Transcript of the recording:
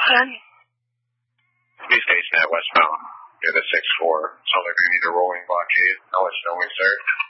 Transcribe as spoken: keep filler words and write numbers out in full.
ten. Be station at westbound. Near the six four. Sounds like we need a rolling blockade. I'll let you know when we start.